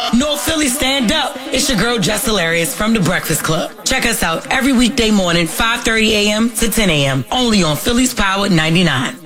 North Philly, stand up. It's your girl, Jess Hilarious from The Breakfast Club. Check us out every weekday morning, 5:30 a.m. to 10 a.m. Only on Philly's Power 99.